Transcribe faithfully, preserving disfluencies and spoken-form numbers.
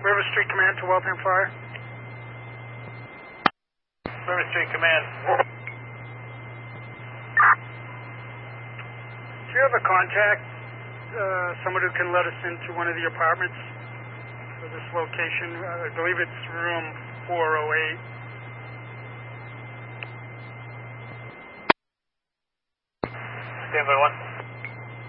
River Street Command to Waltham Fire. River Street Command. Do you have a contact, uh, someone who can let us into one of the apartments for this location? Uh, I believe it's room four oh eight. Stand by one.